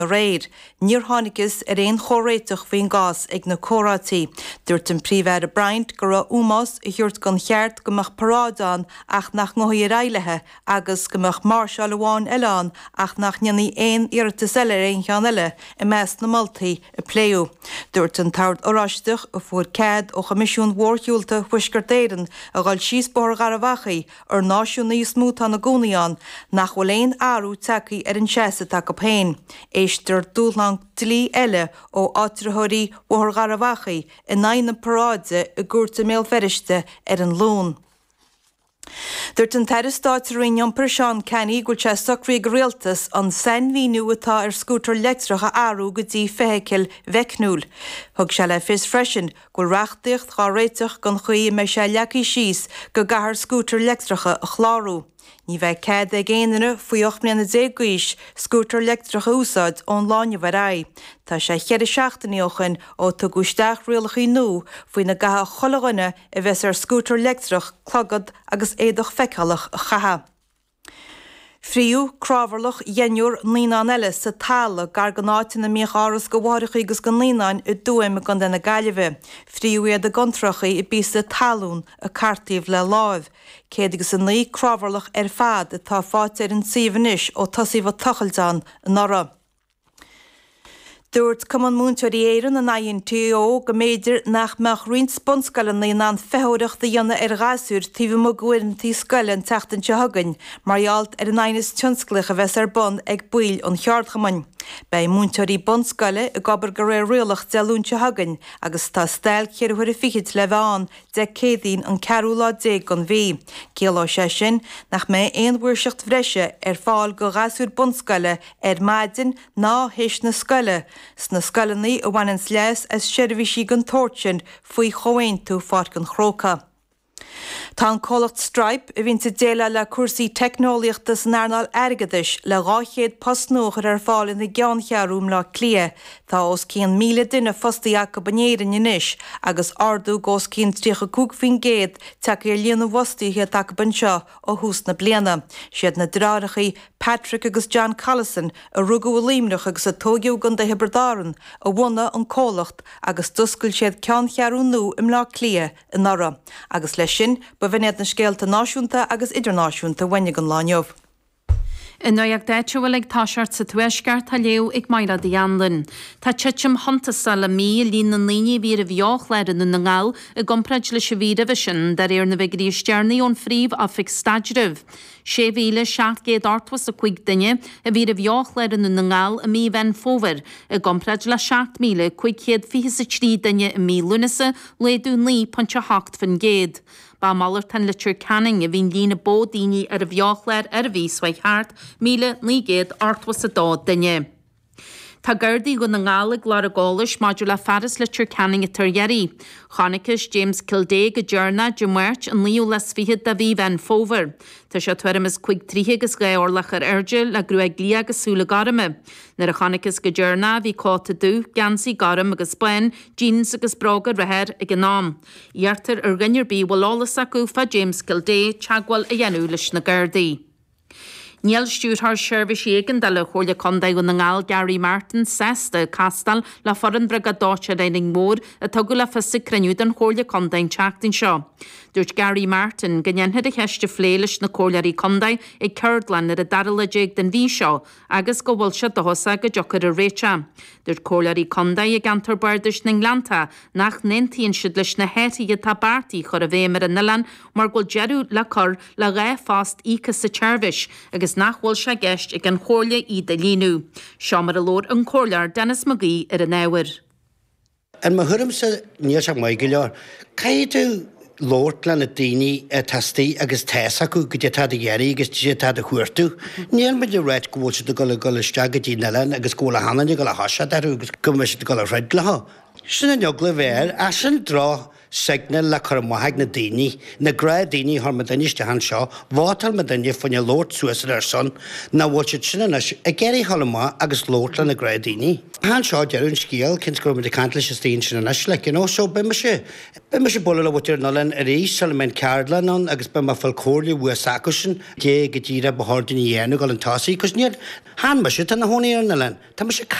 réir, níor tháinicas éon chóréiteach faoin gás ag na córátaí. Dúirt an príomhhead a Bryant go raibh úmás i dúirt gan cheart go mbeadh parádán ach nach nguthaí reilethe agus go mbeadh Marshall amháin eileán ach nach neanaí aon iarratas eile aon cheann eile i meas na moltaí i pléú. Dúirt an tabhairt óráisteach a fuair céad ó Comisiún Mhórchiúlta Huisceir Déireann a gháil síos bóthar Garavachaí ar náisiún níos smútá na gúnaíán nach bhfuil aon áhrú tacaí ar an seasa take up féin. Éistir dúlán dlí eile ó áitritheoirí Mhóthar Garavachaí i 9 paráide i gcuairte méalferiste ar an lún. Dúirt an Teireastáit Rion Persán Kenny go te socraí go rialtas an sanmhíniú atá ar scútar leictreacha áú go dtí feithicil bheicnúil. Thug se le fis freisin go reachtaíocht gá réiteach gan chuí me se leacaí síos go gahar scútar leictreacha a chlárú. Ní bheith céad ag géanana faoi 8 mbliana déagúis scútar leictreacha úsáid ón láine bhará. Tá sé chead seachtaíochan ó tugusteach rialachaí nó faoi na gatha cholaghine a bheits ar scútar leictreach clogad agus éadach feicalach a chatha. Friú crábharlach dhéanúr líán eile sa tála gar gan áitina míoch áras go bhharichaí agus gan líáin i dúim gan denna gaiileheh. Friú iad a gantrachaí i bí sa talún a cartíomh le láimh. Céad agus an lí crábharlach ar fad atá fáit ar an síomhanis ó tosaíh tachailte an nora. Dúirt Cumann Múinteoirí Éireann a naíonn TO go méidir nach meach roinnt sponscalan na an fetheoireachta dhéanana ar ghasúr tíomh mo gcuirintí scoile an teachtain se thugann, margheallt ar an aonas tionsclacha bheits ar bun ag buil an cheardchaman. Bei Múinteoirí bonscoile i gabhar go raibh rialach dealúnte thugann agus tá stail cearúir a fichiid le bheán de cédaín an cearú lá déag an bhí. Céalá sé sin nach mé aon bhuaiseacht bhreise ar fáil go ghasúr bonscoile ar maidin ná héis na scoile. Sna scoileannaí a bhhainn sleas as seirbhísí gan tóirtin faoi chohain tú fát gan chróca. Tá an cólacht Stripe a bhíonnta déile le cuasaí teicneolaíochtas an airneall airgeadais le 200 postnúchar ar fáil na gceannchearúm le clia. Tá os cían 1,000 duine fostaíach go banéireann inis agus ardú gos cín 35,000 take ar líana bhostaíthe take ban seo ó hús na bliana. Siad na dráirichaí Patrick agus John Collison a rugú líimnach agus a tógiú gan de Hebridáran a bhna an cólacht agus duscail siad ceannchearú nó im lá clia in nora. Agus leis sin ba bhíad na scéalta náisiúnta agus idirnáisiúnta bhaine an láneomh. In nuag deitehfuil ag táseart sa tuisceart a leo ag maira díanlan. Tá tiitim hantasá le mí lína líine bhí a bheoch leiran na ngáil a gompraid le se bhí a sin dar ar na bheigeí stearnaí ón phríomh a fix staidirh. 7,700 artwas a chuig duine a bhí a bheoch leiran na ngáil a mí bhein fóver a gompraid le 7,523 duine a mí lunasa leadú lí ponte 8 fan géad. Ba malar tan litir canning a bhín lína bódíní ar a bheochleir ar a bhí swaithart 1,900 artwas a dá duine. Tá gurdaí go na ngála glar a gális maidir le faras litir canning a targhearí. Chonacas James Kildé go dearna de muirt an líú les fihead da bhí bhein fóver. Tá se tuairemas chuig tríthe agus gaorlach ar airde le grúag lí agus súla garime. Nar a chonacas go dearna bhí cáta dú, gansaí garim agus bain, jeans agus brága reheir ag an nám. Iartar ar rinnear bí bhlálas acu fa James Kildé teagháil a dhéanú leis na gurdaí. Níl stúrthar seirbhís éigean de le chóirle condaigh na ngáil Gary Martin sesta castal le foran brigadáte réning mór a tugu le fisa cruniúd an chóirle condain teachtain seo. Dúirt Gary Martin gannenhead a cheiste phléiles na cóirleirí condaig ag Curdlan ar a daralaigh den bhí seo agus go bhfuil se do hosa go deochar a réite. Dúirt cóirleirí condaig ag antar bardais na Nglanta nach nentíonn siad leis na héitií tá bartaí chur a bhéimar an Nilan mar go jeú le chur le ré fást ícha sa teirvis agus nachhfuil se gceist ag an chóirle iad a líú. Seo mar a lór an cóirlear Dennis Magee ar an éhar. An ma thurim sa níos ag mai go leor, caiú Lord le na daoine testaí agus teasa acu go dtá a dhéirí agus tá a chuirtú. Níl me de réid gohil do go isteag go dtí Nilan agus cóla hanana go le hasise arú agus go me go le réid letha. Sinna neog le bhéir a sin rá signal le chu maithaigh na daoine, na gra daoine thar me daine de han seo, bhátal me daine fanne Lord Suasa ar son, na bhil si sinna a geirí hallamá agus Lord le na gra daoine. Han seo dearún scíal cin go me de cantla se stíon sin na le, so be me se bolla le bhtir nalan a rééis sal men Carlan an agus be ma fel cóirliú bua sacusin dé go dtíra behardin dhéanú gal an tasaí, cos níad han me se tan na hónaí ar nalan, tá me se